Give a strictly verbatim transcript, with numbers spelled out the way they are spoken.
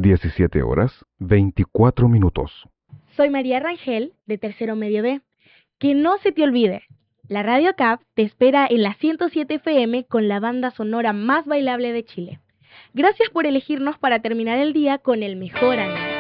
diecisiete horas, veinticuatro minutos. Soy María Rangel, de Tercero Medio B. Que no se te olvide, la Radio C A P te espera en la ciento siete F M con la banda sonora más bailable de Chile. Gracias por elegirnos para terminar el día con el mejor ánimo.